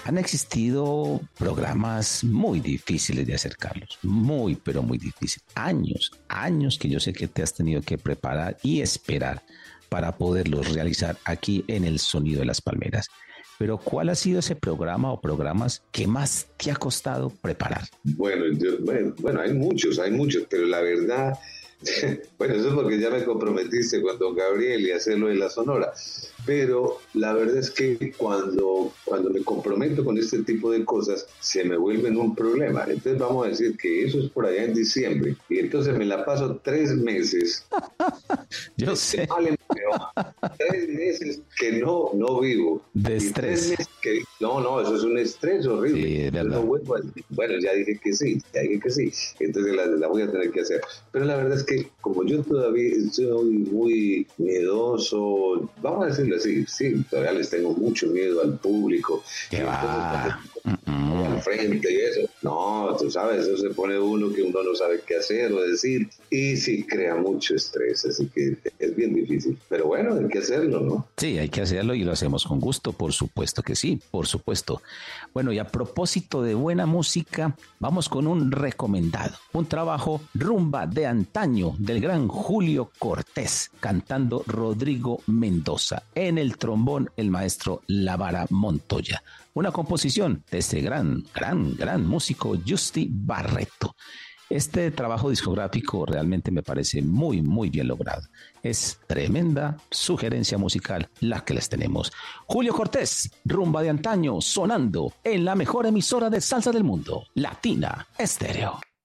Han existido programas muy difíciles de hacer, Carlos, muy, pero muy difíciles. Años que yo sé que te has tenido que preparar y esperar para poderlos realizar aquí en el Sonido de las Palmeras. Pero ¿cuál ha sido ese programa o programas que más te ha costado preparar? Bueno, hay muchos, pero la verdad, bueno, eso es porque ya me comprometiste con don Gabriel y hacerlo en la Sonora. Pero la verdad es que cuando me comprometo con este tipo de cosas, se me vuelven un problema. Entonces vamos a decir que eso es por allá en diciembre. Y entonces me la paso 3 meses. Yo sé. 3 meses que no vivo. De estrés. No, eso es un estrés horrible. Sí, es verdad. Bueno, ya dije que sí. Entonces la voy a tener que hacer. Pero la verdad es que como yo todavía soy muy miedoso, vamos a decirlo así, sí, todavía les tengo mucho miedo al público. ¿Qué va? Al frente y eso. No, tú sabes, eso se pone uno que uno no sabe qué hacer o decir. Y sí, crea mucho estrés, así que es bien difícil. Pero bueno, hay que hacerlo, ¿no? Sí, hay que hacerlo y lo hacemos con gusto, por supuesto que sí, por supuesto. Bueno, y a propósito de buena música, vamos con un recomendado. Un trabajo rumba de antaño del gran Julio Cortés, cantando Rodrigo Mendoza. En el trombón, el maestro Lavara Montoya. Una composición de este gran músico Justy Barreto. Este trabajo discográfico realmente me parece muy, muy bien logrado. Es tremenda sugerencia musical la que les tenemos. Julio Cortés, rumba de antaño, sonando en la mejor emisora de salsa del mundo, Latina Estéreo.